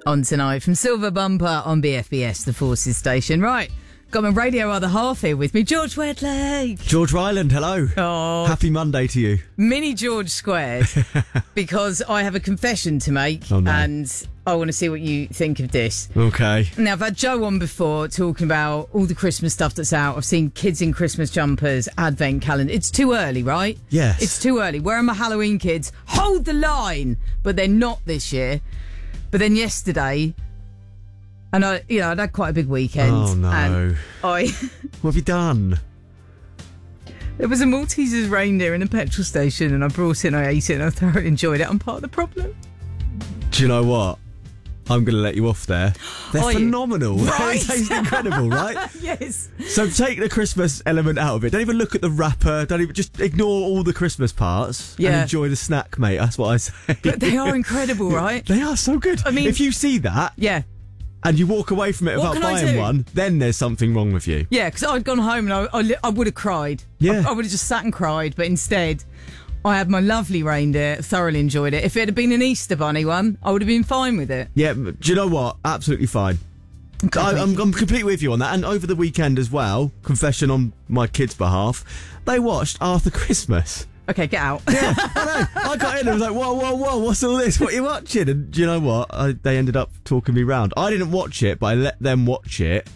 on tonight from Silver Bumper on BFBS, the Forces station. Right, got my radio other half here with me, George Wedlake. George Ryland, hello. Oh, Happy Monday to you. Mini George squared, because I have a confession to make, Oh, no. and I want to see what you think of this. Okay. Now, I've had Joe on before talking about all the Christmas stuff that's out. I've seen kids in Christmas jumpers, advent calendar. It's too early, right? Yes. It's too early. Where are my Halloween kids? Hold the line! But they're not this year. But then yesterday, and I'd had quite a big weekend. Oh, no. And What have you done? there was a Maltesers reindeer in a petrol station, and I brought it and I ate it and I thoroughly enjoyed it. I'm part of the problem. Do you know what? I'm going to let you off there. They're Are you? phenomenal. Right. They taste incredible, right? Yes. So take the Christmas element out of it. Don't even look at the wrapper. Don't even, just ignore all the Christmas parts and Yeah. enjoy the snack, mate. That's what I say. But they are incredible, right? They are so good. I mean- if you see that Yeah. and you walk away from it What without can I buying do? one, then there's something wrong with you. Yeah, because I'd gone home and I would have cried. Yeah. I would have just sat and cried, but instead I had my lovely reindeer, thoroughly enjoyed it. If it had been an Easter bunny one, I would have been fine with it. Yeah, do you know what? Absolutely fine. I'm completely with you on that. And over the weekend as well, confession on my kids' behalf, they watched Arthur Christmas. Okay, get out. Yeah, I know. I got in and was like, whoa, what's all this? What are you watching? And do you know what? They ended up talking me round. I didn't watch it, but I let them watch it.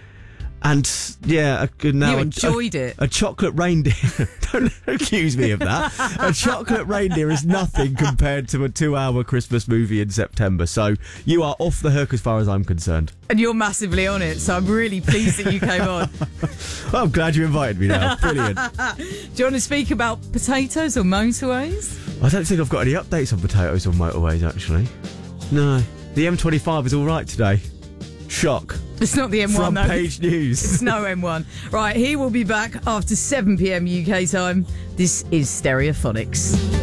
And yeah, now You enjoyed it. A chocolate reindeer. Don't accuse me of that. A chocolate reindeer is nothing compared to a 2-hour Christmas movie in September. So you are off the hook as far as I'm concerned. And you're massively on it, so I'm really pleased that you came on. Well, I'm glad you invited me now. Brilliant. Do you want to speak about potatoes or motorways? I don't think I've got any updates on potatoes or motorways, actually. No. The M25 is all right today. Shock. It's not the M1, Front though. page news. It's no M1. Right, he will be back after 7 p.m. UK time. This is Stereophonics.